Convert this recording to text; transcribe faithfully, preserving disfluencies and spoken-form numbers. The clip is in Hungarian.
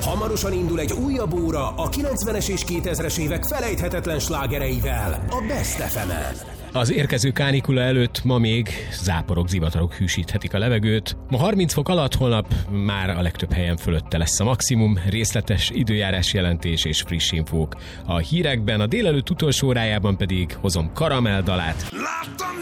Hamarosan indul egy újabb óra a kilencvenes és kétezres évek felejthetetlen slágereivel a Best ef emen. Az érkező kánikula előtt ma még záporok, zivatarok hűsíthetik a levegőt. Ma harminc fok alatt, holnap már a legtöbb helyen fölötte lesz a maximum, részletes időjárás jelentés és friss infók. A hírekben a délelőtt utolsó órájában pedig hozom Karamell dalát. Láttam